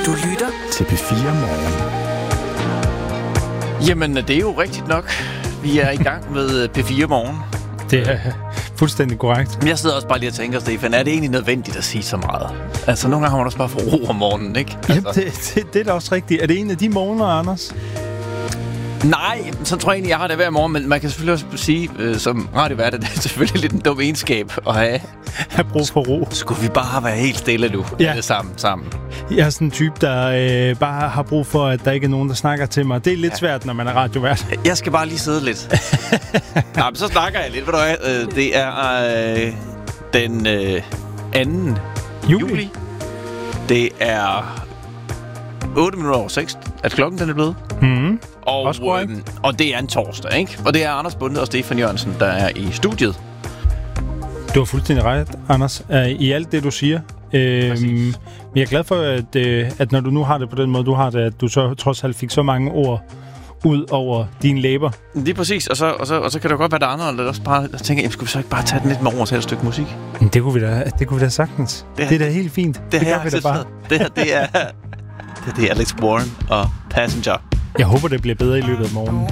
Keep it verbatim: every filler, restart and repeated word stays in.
Du lytter til P fire Morgen. Jamen, det er jo rigtigt nok. Vi er i gang med P fire Morgen. Det er fuldstændig korrekt. Men jeg sidder også bare lige og tænker, Stefan, er det egentlig nødvendigt at sige så meget? Altså, nogle gange har man også bare for ro om morgenen, ikke? Altså. Jamen, det, det, det er da også rigtigt. Er det en af de morgener, Anders? Nej, så tror jeg egentlig, jeg har det hver morgen, men man kan selvfølgelig også sige, øh, som radiovært, at det er selvfølgelig lidt en dum egenskab at have. Har brug for ro. Skulle vi bare være helt stille nu, ja. alle sammen, sammen? Jeg er sådan en type, der øh, bare har brug for, at der ikke er nogen, der snakker til mig. Det er lidt ja. svært, når man er radiovært. Jeg skal bare lige sidde lidt. Nå, men så snakker jeg lidt. Ved du hvad? Øh, det er øh, den øh, anden juli. juli. Det er otte minutter over seks, at klokken den er blevet. Mm. Og, øh, og det er en torsdag, ikke? Og det er Anders Bonde og Stefan Jørgensen, der er i studiet. Du har fuldstændig ret, Anders, i alt det, du siger. Øhm, men jeg er glad for, at, øh, at når du nu har det på den måde, du har det, at du så trods alt fik så mange ord ud over dine læber. Lige præcis, og så, og så, og så kan det godt være, der er andre, der også bare tænker, jamen, skulle vi så ikke bare tage den lidt med over til et stykke musik? Det kunne vi da, det kunne vi da sagtens. Det, det er da helt fint. Det, det det gør vi da bare. Det her, det er, det er Alex Warren og Passenger. Jeg håber, det bliver bedre i løbet af morgenen.